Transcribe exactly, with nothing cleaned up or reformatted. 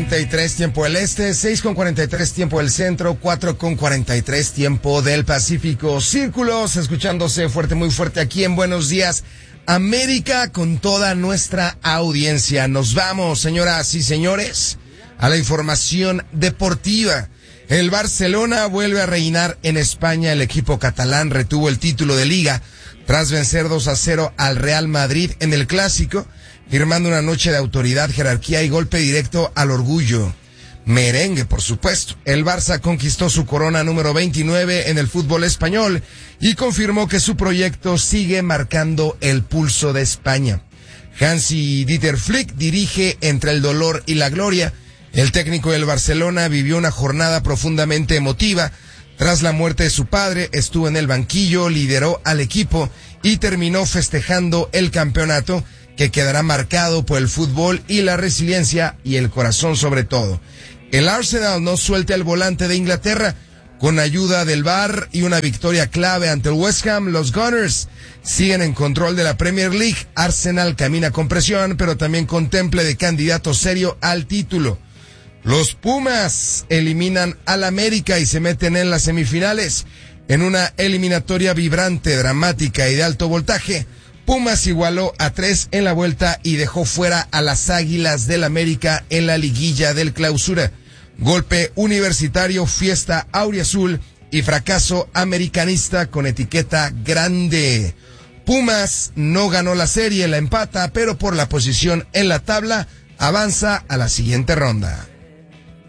cuarenta y tres tiempo del este, seis con cuarenta y tres tiempo del centro, cuatro con cuarenta y tres tiempo del Pacífico. Círculos escuchándose fuerte, muy fuerte aquí en Buenos Días América con toda nuestra audiencia. Nos vamos, señoras y señores, a la información deportiva. El Barcelona vuelve a reinar en España. El equipo catalán retuvo el título de Liga tras vencer dos a cero al Real Madrid en el Clásico, firmando una noche de autoridad, jerarquía y golpe directo al orgullo merengue, por supuesto. El Barça conquistó su corona número veintinueve en el fútbol español y confirmó que su proyecto sigue marcando el pulso de España. Hansi-Dieter Flick dirige entre el dolor y la gloria. El técnico del Barcelona vivió una jornada profundamente emotiva. Tras la muerte de su padre, estuvo en el banquillo, lideró al equipo y terminó festejando el campeonato, que quedará marcado por el fútbol y la resiliencia y el corazón sobre todo. El Arsenal no suelta el volante de Inglaterra. Con ayuda del V A R y una victoria clave ante el West Ham, los Gunners siguen en control de la Premier League. Arsenal camina con presión, pero también con temple de candidato serio al título. Los Pumas eliminan al América y se meten en las semifinales. En una eliminatoria vibrante, dramática y de alto voltaje, Pumas igualó a tres en la vuelta y dejó fuera a las Águilas del América en la liguilla del Clausura. Golpe universitario, fiesta auriazul y fracaso americanista con etiqueta grande. Pumas no ganó la serie, la empata, pero por la posición en la tabla avanza a la siguiente ronda.